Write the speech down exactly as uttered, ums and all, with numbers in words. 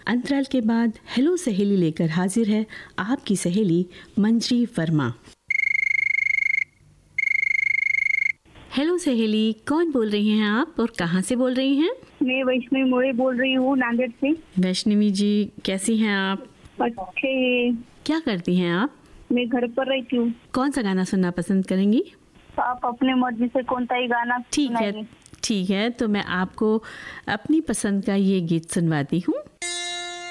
अंतराल के बाद हेलो सहेली लेकर हाजिर है आपकी सहेली मंजरी वर्मा। हेलो सहेली, कौन बोल रही हैं आप और कहाँ से बोल रही हैं? मैं वैष्णवी मोरे बोल रही हूँ, नांदेड़ से। वैष्णवी जी, कैसी हैं आप? अच्छे। क्या करती हैं आप? मैं घर पर रहती हूँ। कौन सा गाना सुनना पसंद करेंगी? आप अपने मर्जी से कौन सा ही गाना। ठीक है, ठीक है, तो मैं आपको अपनी पसंद का ये गीत सुनवाती हूँ।